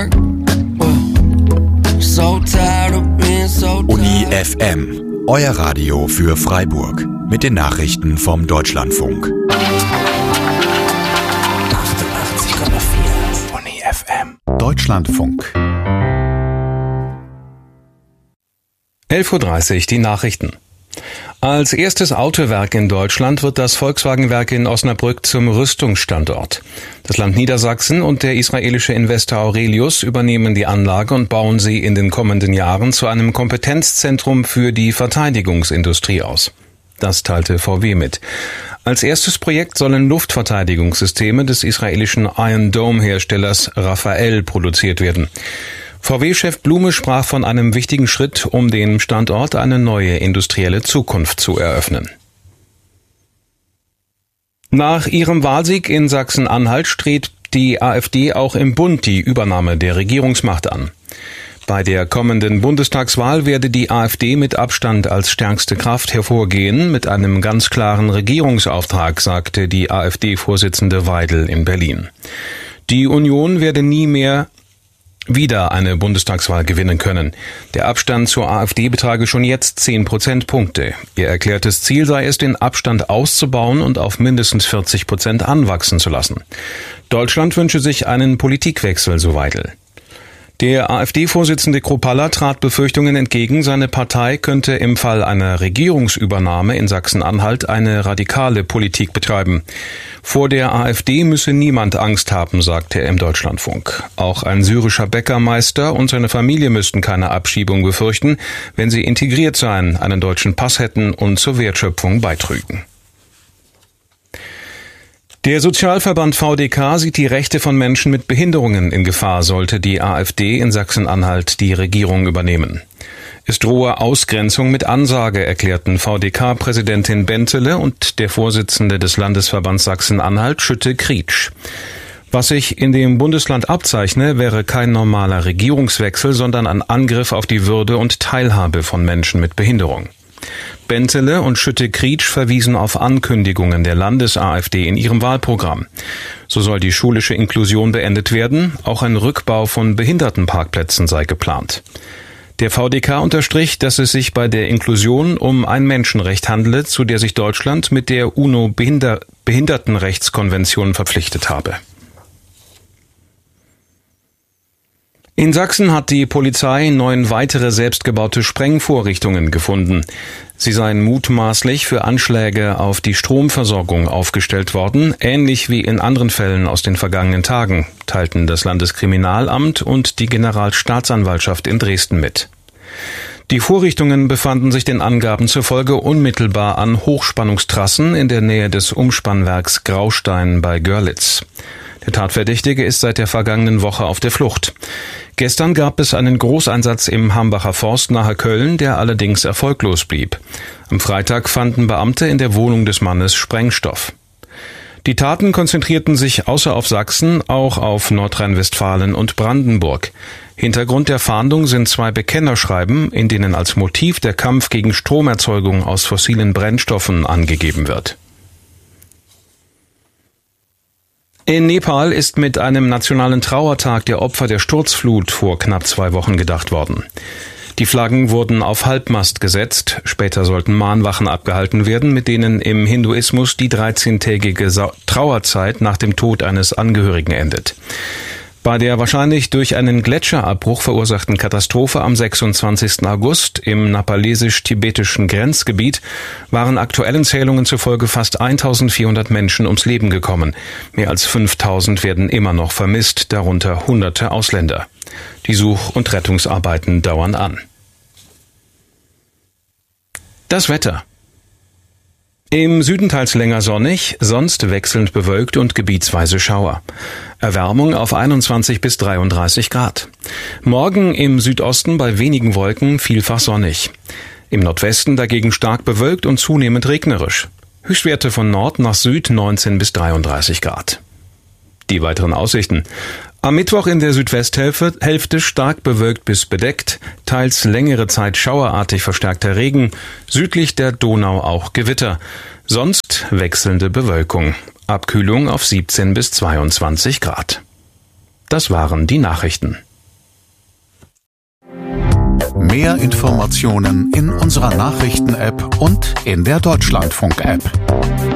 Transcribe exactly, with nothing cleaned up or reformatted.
work. So tired of being so tired. Uni F M, euer Radio für Freiburg. Mit den Nachrichten vom Deutschlandfunk. achtundachtzig Komma vier Uni F M. Deutschlandfunk. elf Uhr dreißig, die Nachrichten. Als erstes Autowerk in Deutschland wird das Volkswagenwerk in Osnabrück zum Rüstungsstandort. Das Land Niedersachsen und der israelische Investor Aurelius übernehmen die Anlage und bauen sie in den kommenden Jahren zu einem Kompetenzzentrum für die Verteidigungsindustrie aus. Das teilte V W mit. Als erstes Projekt sollen Luftverteidigungssysteme des israelischen Iron Dome-Herstellers Rafael produziert werden. V W-Chef Blume sprach von einem wichtigen Schritt, um dem Standort eine neue industrielle Zukunft zu eröffnen. Nach ihrem Wahlsieg in Sachsen-Anhalt strebt die AfD auch im Bund die Übernahme der Regierungsmacht an. Bei der kommenden Bundestagswahl werde die AfD mit Abstand als stärkste Kraft hervorgehen, mit einem ganz klaren Regierungsauftrag, sagte die AfD-Vorsitzende Weidel in Berlin. Die Union werde nie mehr wieder eine Bundestagswahl gewinnen können. Der Abstand zur AfD betrage schon jetzt zehn Prozentpunkte. Ihr erklärtes Ziel sei es, den Abstand auszubauen und auf mindestens vierzig Prozent anwachsen zu lassen. Deutschland wünsche sich einen Politikwechsel, so Weidel. Der AfD-Vorsitzende Kruppalla trat Befürchtungen entgegen, seine Partei könnte im Fall einer Regierungsübernahme in Sachsen-Anhalt eine radikale Politik betreiben. Vor der AfD müsse niemand Angst haben, sagte er im Deutschlandfunk. Auch ein syrischer Bäckermeister und seine Familie müssten keine Abschiebung befürchten, wenn sie integriert seien, einen deutschen Pass hätten und zur Wertschöpfung beitrügen. Der Sozialverband V D K sieht die Rechte von Menschen mit Behinderungen in Gefahr, sollte die AfD in Sachsen-Anhalt die Regierung übernehmen. Es drohe Ausgrenzung mit Ansage, erklärten V D K-Präsidentin Bentele und der Vorsitzende des Landesverbands Sachsen-Anhalt, Schütte-Krietsch. Was sich in dem Bundesland abzeichne, wäre kein normaler Regierungswechsel, sondern ein Angriff auf die Würde und Teilhabe von Menschen mit Behinderung. Bentele und Schütte-Krietsch verwiesen auf Ankündigungen der Landes-AfD in ihrem Wahlprogramm. So soll die schulische Inklusion beendet werden, auch ein Rückbau von Behindertenparkplätzen sei geplant. Der V D K unterstrich, dass es sich bei der Inklusion um ein Menschenrecht handele, zu der sich Deutschland mit der UNO-Behindertenrechtskonvention verpflichtet habe. In Sachsen hat die Polizei neun weitere selbstgebaute Sprengvorrichtungen gefunden. Sie seien mutmaßlich für Anschläge auf die Stromversorgung aufgestellt worden, ähnlich wie in anderen Fällen aus den vergangenen Tagen, teilten das Landeskriminalamt und die Generalstaatsanwaltschaft in Dresden mit. Die Vorrichtungen befanden sich den Angaben zufolge unmittelbar an Hochspannungstrassen in der Nähe des Umspannwerks Graustein bei Görlitz. Der Tatverdächtige ist seit der vergangenen Woche auf der Flucht. Gestern gab es einen Großeinsatz im Hambacher Forst nahe Köln, der allerdings erfolglos blieb. Am Freitag fanden Beamte in der Wohnung des Mannes Sprengstoff. Die Taten konzentrierten sich außer auf Sachsen auch auf Nordrhein-Westfalen und Brandenburg. Hintergrund der Fahndung sind zwei Bekennerschreiben, in denen als Motiv der Kampf gegen Stromerzeugung aus fossilen Brennstoffen angegeben wird. In Nepal ist mit einem nationalen Trauertag der Opfer der Sturzflut vor knapp zwei Wochen gedacht worden. Die Flaggen wurden auf Halbmast gesetzt, später sollten Mahnwachen abgehalten werden, mit denen im Hinduismus die dreizehntägige Trauerzeit nach dem Tod eines Angehörigen endet. Bei der wahrscheinlich durch einen Gletscherabbruch verursachten Katastrophe am sechsundzwanzigsten August im nepalesisch-tibetischen Grenzgebiet waren aktuellen Zählungen zufolge fast eintausendvierhundert Menschen ums Leben gekommen. Mehr als fünftausend werden immer noch vermisst, darunter hunderte Ausländer. Die Such- und Rettungsarbeiten dauern an. Das Wetter. Im Süden teils länger sonnig, sonst wechselnd bewölkt und gebietsweise Schauer. Erwärmung auf einundzwanzig bis dreiunddreißig Grad. Morgen im Südosten bei wenigen Wolken vielfach sonnig. Im Nordwesten dagegen stark bewölkt und zunehmend regnerisch. Höchstwerte von Nord nach Süd neunzehn bis dreiunddreißig Grad. Die weiteren Aussichten. Am Mittwoch in der Südwesthälfte Hälfte stark bewölkt bis bedeckt, teils längere Zeit schauerartig verstärkter Regen, südlich der Donau auch Gewitter. Sonst wechselnde Bewölkung. Abkühlung auf siebzehn bis zweiundzwanzig Grad. Das waren die Nachrichten. Mehr Informationen in unserer Nachrichten-App und in der Deutschlandfunk-App.